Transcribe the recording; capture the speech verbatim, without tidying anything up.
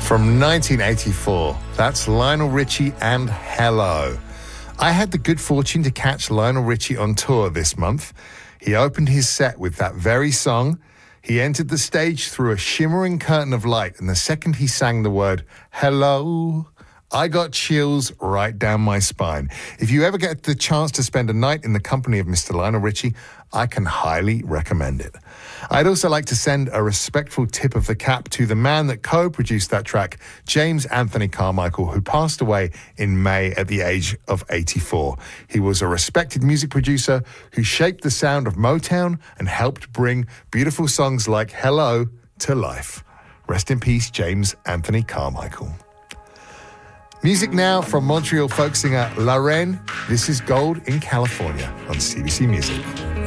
From nineteen eighty-four, that's Lionel Richie and Hello. I had the good fortune to catch Lionel Richie on tour this month. He opened his set with that very song. He entered the stage through a shimmering curtain of light, and the second he sang the word hello, I got chills right down my spine. If you ever get the chance to spend a night in the company of Mister Lionel Richie, I can highly recommend it. I'd also like to send a respectful tip of the cap to the man that co-produced that track, James Anthony Carmichael, who passed away in May at the age of eighty-four. He was a respected music producer who shaped the sound of Motown and helped bring beautiful songs like Hello to life. Rest in peace, James Anthony Carmichael. Music now from Montreal folk singer La Reine. This is Gold in California on C B C Music.